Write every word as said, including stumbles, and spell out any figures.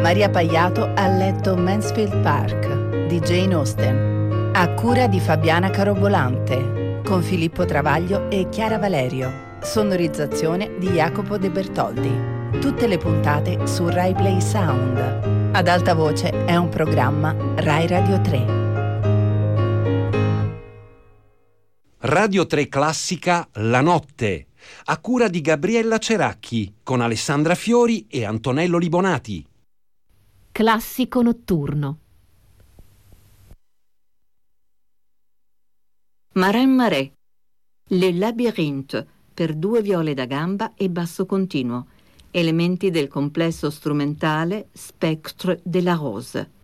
Maria Paiato ha letto Mansfield Park di Jane Austen, a cura di Fabiana Carobolante, con Filippo Travaglio e Chiara Valerio. Sonorizzazione di Jacopo De Bertoldi. Tutte le puntate su Rai Play Sound. Ad alta voce è un programma Rai Radio tre. Radio tre Classica La Notte, a cura di Gabriella Ceracchi, con Alessandra Fiori e Antonello Libonati. Classico notturno. Marin Marais, Le Labyrinthe, per due viole da gamba e basso continuo, elementi del complesso strumentale Spectre de la Rose.